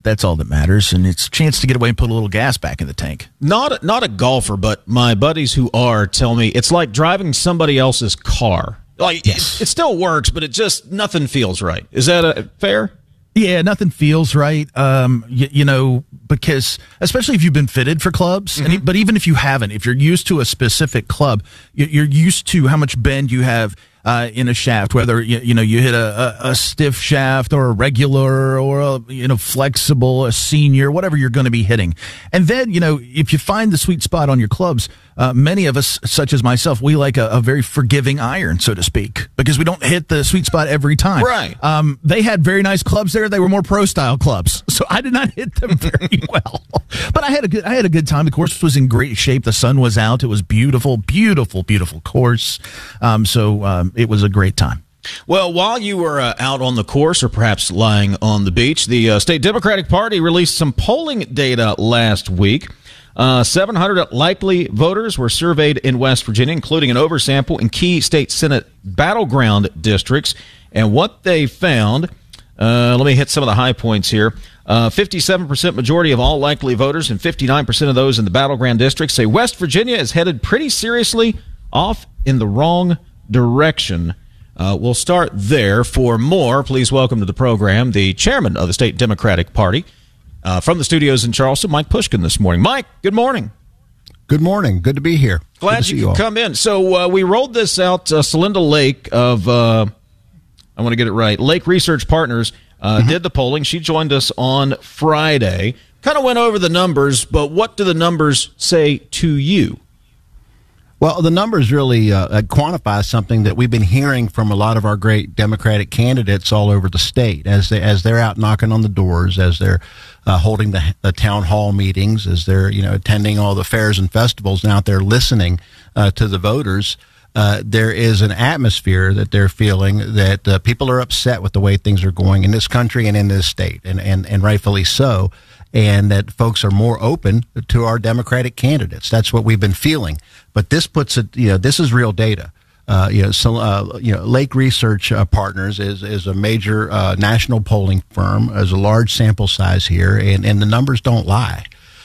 That's all that matters, and it's a chance to get away and put a little gas back in the tank. Not a golfer, but my buddies who are tell me it's like driving somebody else's car. Like Yes. it still works, but nothing feels right. Is that fair? Yeah, nothing feels right. Because especially if you've been fitted for clubs, but even if you haven't, if you're used to a specific club, you're used to how much bend you have in a shaft, whether you hit a stiff shaft or a regular or a flexible, a senior, whatever you're going to be hitting. And then if you find the sweet spot on your clubs, many of us, such as myself, we like a very forgiving iron, so to speak, because we don't hit the sweet spot every time. Right. They had very nice clubs there. They were more pro style clubs, so I did not hit them very well. But I had a good time. The course was in great shape. The sun was out. It was beautiful, beautiful, beautiful course. So it was a great time. Well, while you were out on the course or perhaps lying on the beach, the State Democratic Party released some polling data last week. 700 likely voters were surveyed in West Virginia, including an oversample in key state Senate battleground districts. And what they found, let me hit some of the high points here. 57% majority of all likely voters and 59% of those in the battleground districts say West Virginia is headed pretty seriously off in the wrong direction. We'll start there. For more, please welcome to the program the chairman of the State Democratic Party, from the studios in Charleston, Mike Pushkin this morning. Mike, good morning. Good morning. Good to be here. Glad you could come in. So we rolled this out. Celinda Lake of, I want to get it right, Lake Research Partners did the polling. She joined us on Friday. Kind of went over the numbers, but what do the numbers say to you? Well, the numbers really quantify something that we've been hearing from a lot of our great Democratic candidates all over the state as they're out knocking on the doors, as they're holding the town hall meetings, as they're attending all the fairs and festivals, and out there listening to the voters. There is an atmosphere that they're feeling that people are upset with the way things are going in this country and in this state, and rightfully so. And that folks are more open to our Democratic candidates. That's what we've been feeling. But this puts it, this is real data. Lake Research Partners is a major national polling firm, has a large sample size here, and the numbers don't lie.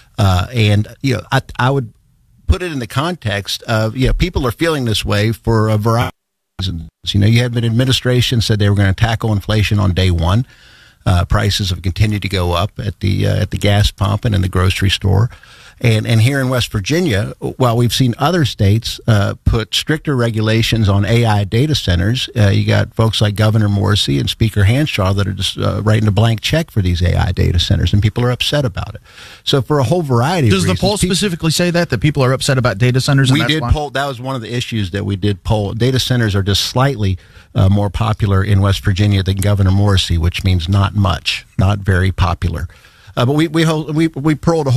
I would put it in the context of, people are feeling this way for a variety of reasons. You had an administration said they were going to tackle inflation on day one. Prices have continued to go up at the gas pump and in the grocery store. And here in West Virginia, while we've seen other states put stricter regulations on AI data centers, you got folks like Governor Morrisey and Speaker Hanshaw that are just writing a blank check for these AI data centers, and people are upset about it. So for a whole variety of reasons. Does the poll specifically say that people are upset about data centers? We did poll. That was one of the issues that we did poll. Data centers are just slightly more popular in West Virginia than Governor Morrisey, which means not much, not very popular. But we polled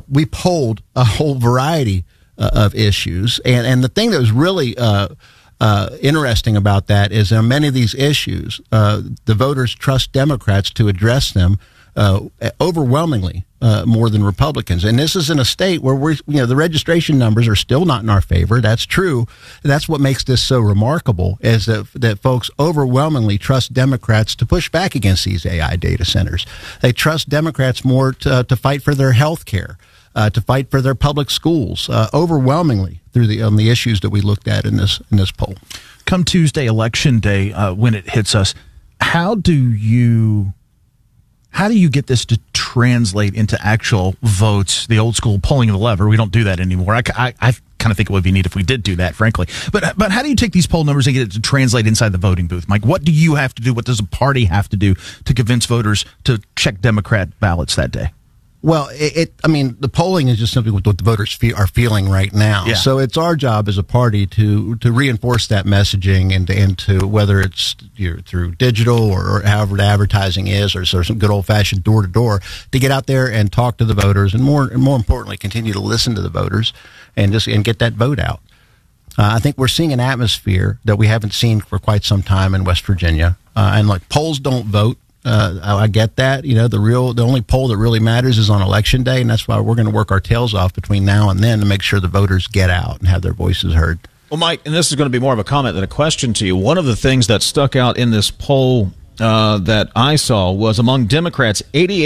a whole variety of issues, and the thing that was really interesting about that is that many of these issues, the voters trust Democrats to address them overwhelmingly more than Republicans. And this is in a state where the registration numbers are still not in our favor. That's true. That's what makes this so remarkable, is that folks overwhelmingly trust Democrats to push back against these AI data centers. They trust Democrats more to fight for their health care, to fight for their public schools, overwhelmingly through the issues that we looked at in this poll. Come Tuesday, Election Day, when it hits us, how do you get this to translate into actual votes, the old school pulling of the lever? We don't do that anymore. I kind of think it would be neat if we did do that, frankly. But how do you take these poll numbers and get it to translate inside the voting booth? Mike, what do you have to do? What does a party have to do to convince voters to check Democrat ballots that day? Well, the polling is just simply what the voters are feeling right now. Yeah. So it's our job as a party to reinforce that messaging and to whether it's through digital or however the advertising is, or some good old fashioned door to door, to get out there and talk to the voters, and more importantly, continue to listen to the voters and get that vote out. I think we're seeing an atmosphere that we haven't seen for quite some time in West Virginia, and like polls don't vote. I get that. The only poll that really matters is on Election Day, and that's why we're going to work our tails off between now and then to make sure the voters get out and have their voices heard. Well, Mike, and this is going to be more of a comment than a question to you. One of the things that stuck out in this poll that I saw was among Democrats,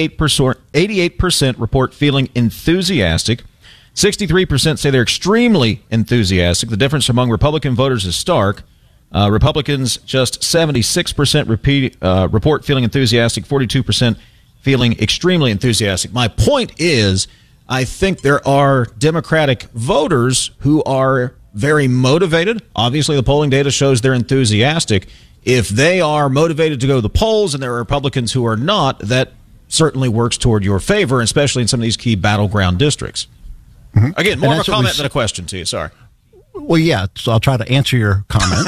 88% report feeling enthusiastic. 63% say they're extremely enthusiastic. The difference among Republican voters is stark. Republicans, just 76% report feeling enthusiastic, 42% feeling extremely enthusiastic. My point is, I think there are Democratic voters who are very motivated. Obviously, the polling data shows they're enthusiastic. If they are motivated to go to the polls and there are Republicans who are not, that certainly works toward your favor, especially in some of these key battleground districts. Mm-hmm. Again, more of a comment than a question to you. Sorry. Well, yeah, so I'll try to answer your comment.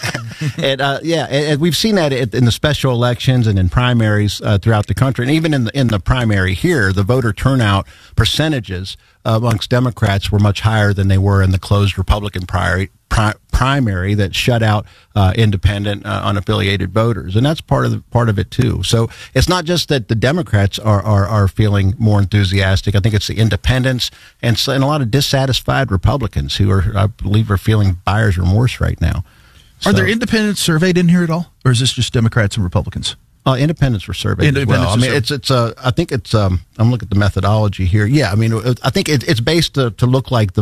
And we've seen that in the special elections and in primaries throughout the country, and even in the primary here, the voter turnout percentages amongst Democrats were much higher than they were in the closed Republican primary that shut out independent, unaffiliated voters, and that's part of it too. So it's not just that the Democrats are feeling more enthusiastic. I think it's the independents and a lot of dissatisfied Republicans who I believe are feeling buyer's remorse right now. Are there independents surveyed in here at all, or is this just Democrats and Republicans? Independents were surveyed as well. I mean, I think it's. I'm looking at the methodology here. Yeah, I mean, I think it's based to look like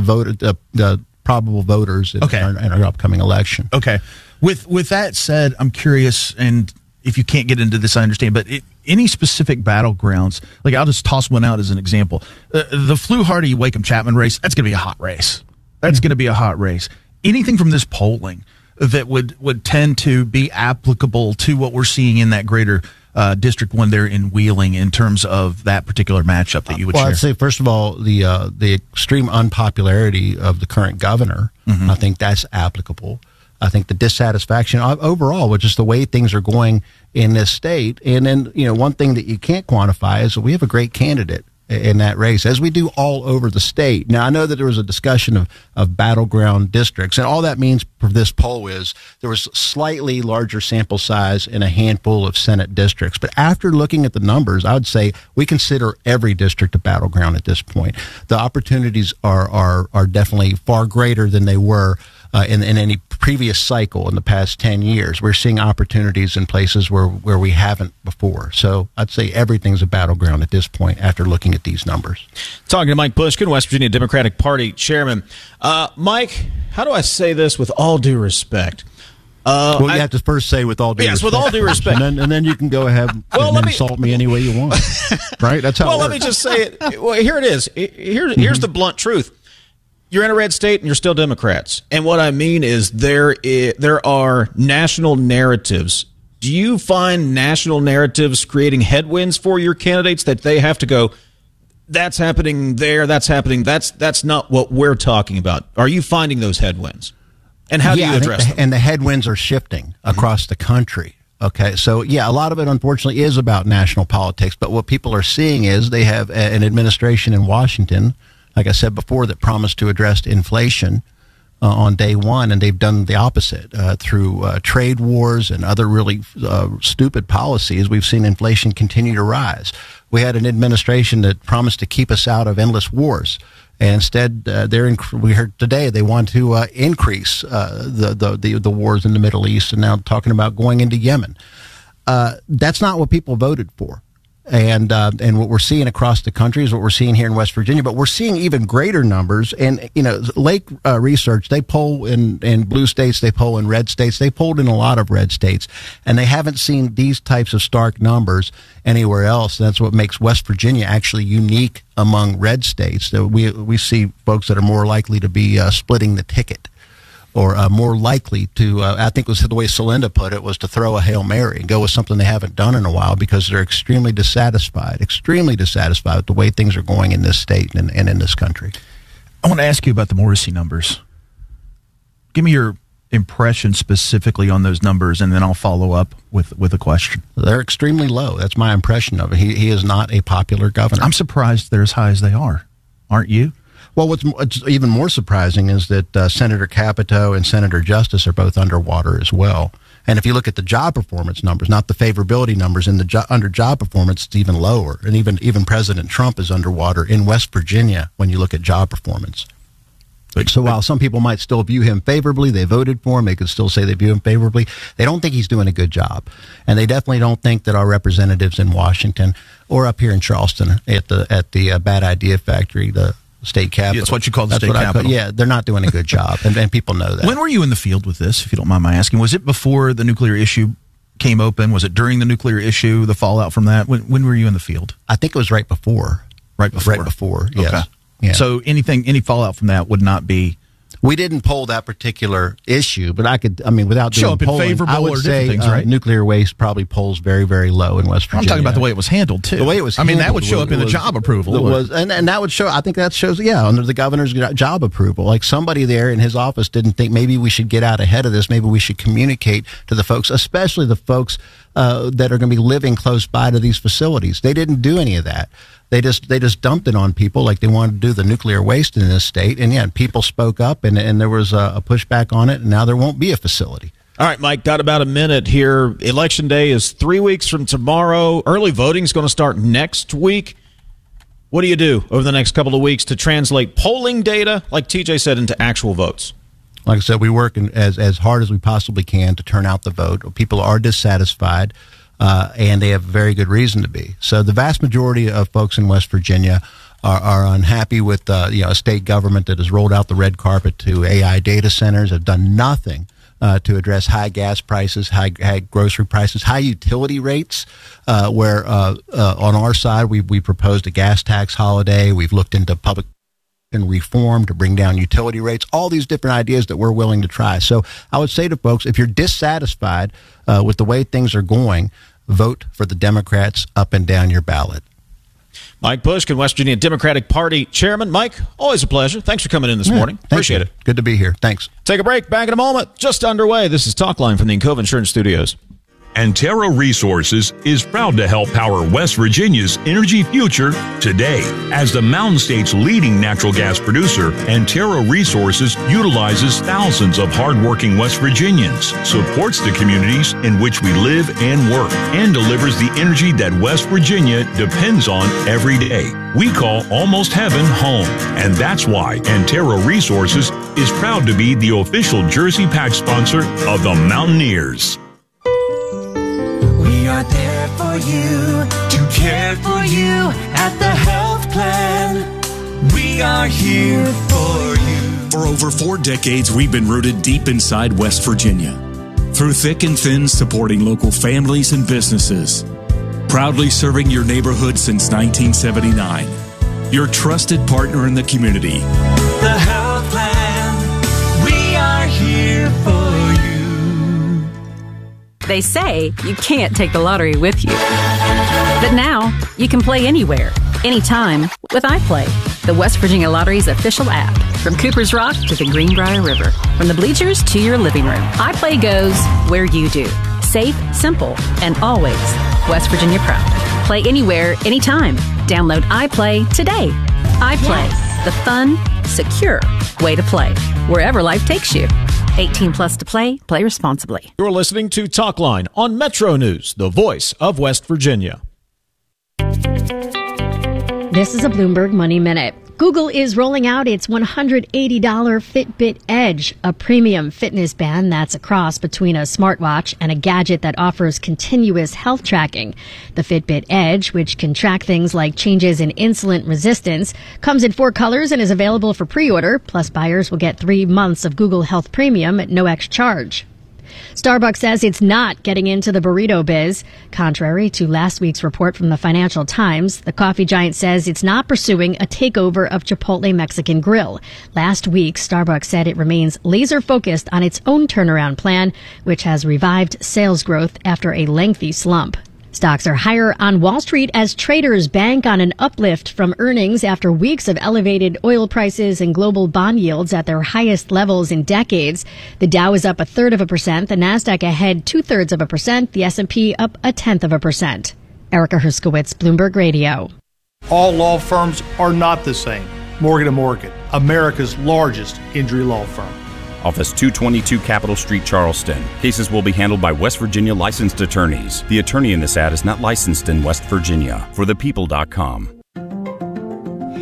the probable voters in our upcoming election. Okay. With that said, I'm curious, and if you can't get into this, I understand, but any specific battlegrounds, like I'll just toss one out as an example. The Fluharty-Wacom Chapman race, that's going to be a hot race. That's going to be a hot race. Anything from this polling that would tend to be applicable to what we're seeing in that greater District 1 there in Wheeling in terms of that particular matchup that you would share? I'd say, first of all, the extreme unpopularity of the current governor, I think that's applicable. I think the dissatisfaction overall with just the way things are going in this state. And then, one thing that you can't quantify is that we have a great candidate in that race, as we do all over the state. Now, I know that there was a discussion of battleground districts, and all that means for this poll is there was slightly larger sample size in a handful of Senate districts. But after looking at the numbers, I would say we consider every district a battleground at this point. The opportunities are definitely far greater than they were in any previous cycle in the past 10 years. We're seeing opportunities in places where we haven't before. So I'd say everything's a battleground at this point after looking at these numbers. Talking to Mike Bushkin, West Virginia Democratic Party chairman. Mike, how do I say this with all due respect? You have to first say with all due respect. Yes, with all due respect. And then you can go ahead and insult me any way you want. Right? That's how it works. Let me just say it. Well, here it is. Here's the blunt truth. You're in a red state and you're still Democrats. And what I mean is there are national narratives. Do you find national narratives creating headwinds for your candidates that they have to go, that's happening there, that's happening, that's not what we're talking about? Are you finding those headwinds? And how do you address them? And the headwinds are shifting across the country. Okay, so a lot of it unfortunately is about national politics. But what people are seeing is they have an administration in Washington, like I said before, that promised to address inflation on day one, and they've done the opposite through trade wars and other really stupid policies. We've seen inflation continue to rise. We had an administration that promised to keep us out of endless wars, and instead, we heard today they want to increase the wars in the Middle East, and now talking about going into Yemen. That's not what people voted for. And what we're seeing across the country is what we're seeing here in West Virginia, but we're seeing even greater numbers. And, Lake Research, they poll in blue states, they poll in red states, they polled in a lot of red states, and they haven't seen these types of stark numbers anywhere else. That's what makes West Virginia actually unique among red states. So we see folks that are more likely to be splitting the ticket. Or more likely to, I think was the way Celinda put it, was to throw a Hail Mary and go with something they haven't done in a while because they're extremely dissatisfied with the way things are going in this state and in this country. I want to ask you about the Morrissey numbers. Give me your impression specifically on those numbers, and then I'll follow up with a question. They're extremely low. That's my impression of it. He is not a popular governor. I'm surprised they're as high as they are. Aren't you? Well, what's even more surprising is that Senator Capito and Senator Justice are both underwater as well. And if you look at the job performance numbers, not the favorability numbers, under job performance, it's even lower. And even President Trump is underwater in West Virginia when you look at job performance. So while some people might still view him favorably, they voted for him, they could still say they view him favorably, they don't think he's doing a good job. And they definitely don't think that our representatives in Washington or up here in Charleston at the Bad Idea Factory, the state capitol. Yeah, it's what you call the state capitol. Yeah, they're not doing a good job, and people know that. When were you in the field with this, if you don't mind my asking? Was it before the nuclear issue came open? Was it during the nuclear issue, the fallout from that? When were you in the field? I think it was right before. Right before, yes. Okay. Yeah. So any fallout from that would not be... We didn't poll that particular issue, but without doing show up in polling, favorable I would or say different things, right? Nuclear waste probably polls very, very low in West Virginia. I'm talking about the way it was handled, too. The way it was handled. That would show up in the job approval. And that would show, I think that shows, under the governor's job approval. Like somebody there in his office didn't think maybe we should get out ahead of this. Maybe we should communicate to the folks, especially the folks that are going to be living close by to these facilities. They didn't do any of that. They just dumped it on people like they wanted to do the nuclear waste in this state. And people spoke up and there was a pushback on it, and now there won't be a facility. All right, Mike, got about a minute here. Election day is 3 weeks from tomorrow. Early voting is going to start next week. What do you do over the next couple of weeks to translate polling data, like TJ said, into actual votes? Like I said, we work as hard as we possibly can to turn out the vote. People are dissatisfied. And they have very good reason to be. So the vast majority of folks in West Virginia are unhappy with a state government that has rolled out the red carpet to AI data centers, have done nothing to address high gas prices, high grocery prices, high utility rates, where on our side we proposed a gas tax holiday. We've looked into public and reform to bring down utility rates, all these different ideas that we're willing to try. So I would say to folks, if you're dissatisfied with the way things are going, vote for the Democrats up and down your ballot. Mike Pushkin, West Virginia Democratic Party Chairman. Mike, always a pleasure. Thanks for coming in this morning. Appreciate it. Good to be here. Thanks. Take a break. Back in a moment. Just underway. This is Talkline from the Encova Insurance Studios. Antero Resources is proud to help power West Virginia's energy future today. As the Mountain State's leading natural gas producer, Antero Resources utilizes thousands of hardworking West Virginians, supports the communities in which we live and work, and delivers the energy that West Virginia depends on every day. We call almost heaven home, and that's why Antero Resources is proud to be the official jersey patch sponsor of the Mountaineers. We are there for you, to care for you at the health plan. We are here for you. For over 4 decades, we've been rooted deep inside West Virginia. Through thick and thin, supporting local families and businesses. Proudly serving your neighborhood since 1979. Your trusted partner in the community. The health plan. We are here for you. They say you can't take the lottery with you. But now, you can play anywhere, anytime, with iPlay, the West Virginia Lottery's official app. From Cooper's Rock to the Greenbrier River, from the bleachers to your living room, iPlay goes where you do. Safe, simple, and always West Virginia proud. Play anywhere, anytime. Download iPlay today. iPlay, the fun, secure way to play, wherever life takes you. 18 plus to play. Play responsibly. You're listening to Talkline on Metro News, the voice of West Virginia. This is a Bloomberg Money Minute. Google is rolling out its $180 Fitbit Edge, a premium fitness band that's a cross between a smartwatch and a gadget that offers continuous health tracking. The Fitbit Edge, which can track things like changes in insulin resistance, comes in 4 colors and is available for pre-order. Plus, buyers will get 3 months of Google Health Premium at no extra charge. Starbucks says it's not getting into the burrito biz. Contrary to last week's report from the Financial Times, the coffee giant says it's not pursuing a takeover of Chipotle Mexican Grill. Last week, Starbucks said it remains laser-focused on its own turnaround plan, which has revived sales growth after a lengthy slump. Stocks are higher on Wall Street as traders bank on an uplift from earnings after weeks of elevated oil prices and global bond yields at their highest levels in decades. The Dow is up 0.33%, the Nasdaq ahead 0.2%, the S&P up 0.1%. Erica Herskowitz, Bloomberg Radio. All law firms are not the same. Morgan & Morgan, America's largest injury law firm. Office 222 Capitol Street, Charleston. Cases will be handled by West Virginia licensed attorneys. The attorney in this ad is not licensed in West Virginia. ForThePeople.com.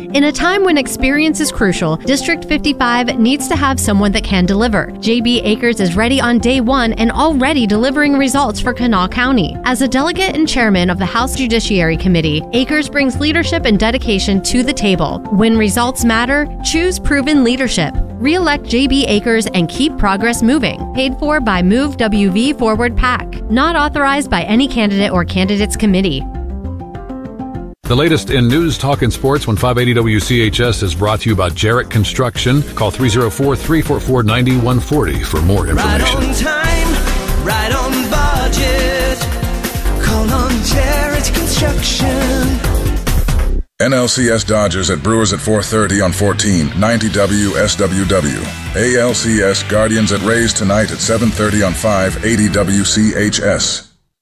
In a time when experience is crucial, District 55 needs to have someone that can deliver. JB Akers is ready on day one and already delivering results for Kanawha County. As a delegate and chairman of the House Judiciary Committee, Akers brings leadership and dedication to the table. When results matter, choose proven leadership. Re-elect JB Akers and keep progress moving. Paid for by Move WV Forward PAC. Not authorized by any candidate or candidates committee. The latest in news, talk, and sports when 580 WCHS is brought to you by Jarrett Construction. Call 304-344-9140 for more information. Right on time, right on budget. Call on Jarrett Construction. NLCS Dodgers at Brewers at 4:30 on 1490 WSWW. ALCS Guardians at Rays tonight at 7:30 on 580 WCHS.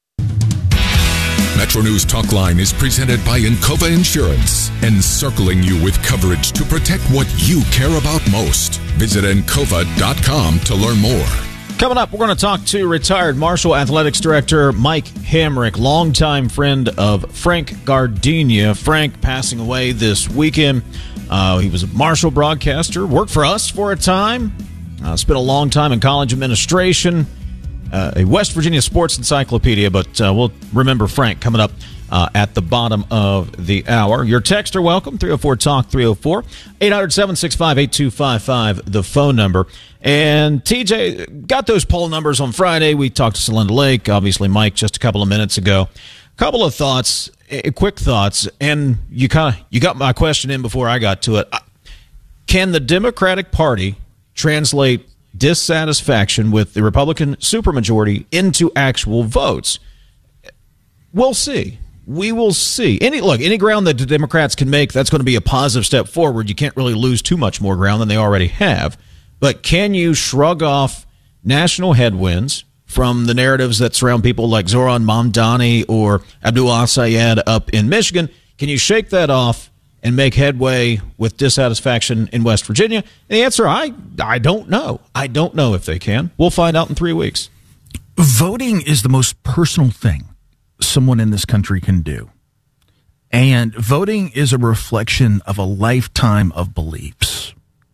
Metro News Talkline is presented by Encova Insurance, encircling you with coverage to protect what you care about most. Visit Encova.com to learn more. Coming up, we're going to talk to retired Marshall Athletics Director Mike Hamrick, longtime friend of Frank Gardenia. Frank passing away this weekend. He was a Marshall broadcaster, worked for us for a time, spent a long time in college administration, a West Virginia sports encyclopedia, but we'll remember Frank coming up at the bottom of the hour. Your texts are welcome, 304-TALK-304, 800-765-8255, the phone number. And TJ, got those poll numbers on Friday. We talked to Celinda Lake, obviously Mike just a couple of minutes ago. Couple of thoughts, quick thoughts, and you got my question in before I got to it. Can the Democratic Party translate dissatisfaction with the Republican supermajority into actual votes? We'll see. We will see. Any ground that the Democrats can make, that's going to be a positive step forward. You can't really lose too much more ground than they already have. But can you shrug off national headwinds from the narratives that surround people like Zoran Mamdani or Abdul Assayed up in Michigan? Can you shake that off and make headway with dissatisfaction in West Virginia? And the answer, I don't know. I don't know if they can. We'll find out in 3 weeks. Voting is the most personal thing someone in this country can do. And voting is a reflection of a lifetime of beliefs.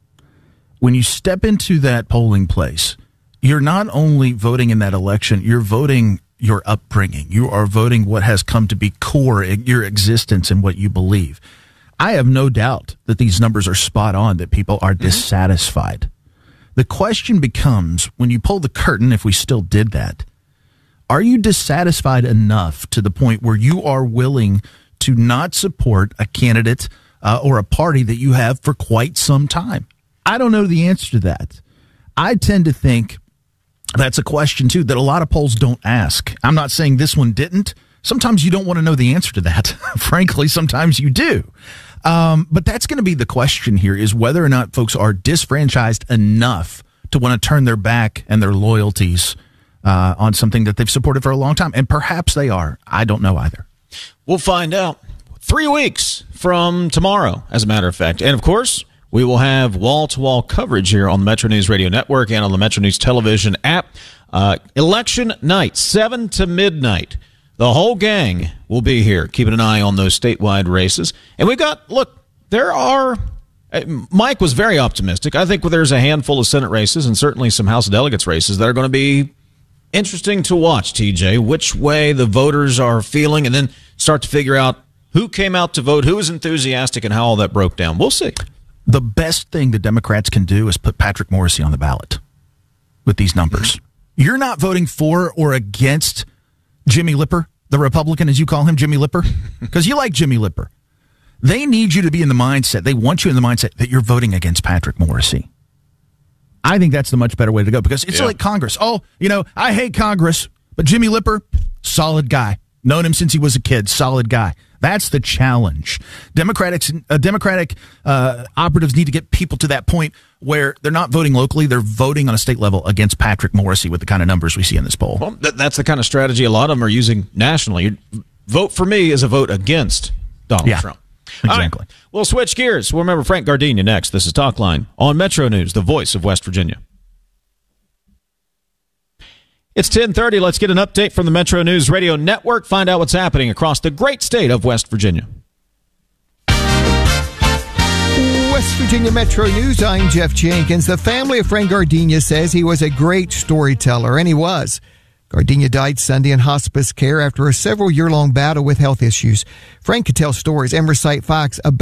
When you step into that polling place, you're not only voting in that election, you're voting your upbringing. You are voting what has come to be core in your existence and what you believe. I have no doubt that these numbers are spot on, that people are dissatisfied. The question becomes, when you pull the curtain, if we still did that, are you dissatisfied enough to the point where you are willing to not support a candidate or a party that you have for quite some time? I don't know the answer to that. I tend to think that's a question, too, that a lot of polls don't ask. I'm not saying this one didn't. Sometimes you don't want to know the answer to that. Frankly, sometimes you do. But that's going to be the question here, is whether or not folks are disfranchised enough to want to turn their back and their loyalties on something that they've supported for a long time. And perhaps they are. I don't know either. We'll find out 3 weeks from tomorrow, as a matter of fact. And, of course, we will have wall-to-wall coverage here on the Metro News Radio Network and on the Metro News television app. Election night, 7 to midnight. The whole gang will be here, keeping an eye on those statewide races. And we got, Mike was very optimistic. I think there's a handful of Senate races and certainly some House of Delegates races that are going to be interesting to watch, TJ, which way the voters are feeling, and then start to figure out who came out to vote, who was enthusiastic, and how all that broke down. We'll see. The best thing the Democrats can do is put Patrick Morrisey on the ballot with these numbers. You're not voting for or against Jimmy Lipper, the Republican, as you call him, Jimmy Lipper, because you like Jimmy Lipper. They need you to be in the mindset, they want you in the mindset that you're voting against Patrick Morrisey. I think that's the much better way to go, because it's like Congress. Oh, I hate Congress, but Jimmy Lipper, solid guy. Known him since he was a kid, solid guy. That's the challenge. Democratic operatives need to get people to that point where they're not voting locally, they're voting on a state level against Patrick Morrisey with the kind of numbers we see in this poll. Well, that's the kind of strategy a lot of them are using nationally. Vote for me is a vote against Donald Trump. Exactly. Right, we'll switch gears. We'll remember Frank Gardenia next. This is Talkline on Metro News, the voice of West Virginia. It's 10:30. Let's get an update from the Metro News Radio Network. Find out what's happening across the great state of West Virginia. West Virginia Metro News, I'm Jeff Jenkins. The family of Frank Gardenia says he was a great storyteller, and he was. Gardenia died Sunday in hospice care after a several-year-long battle with health issues. Frank could tell stories and recite facts about